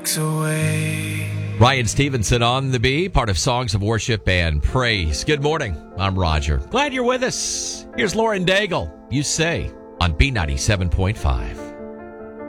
Ryan Stevenson on the B, part of Songs of Worship and Praise. Good morning. I'm Roger. Glad you're with us. Here's Lauren Daigle. You Say on B97.5.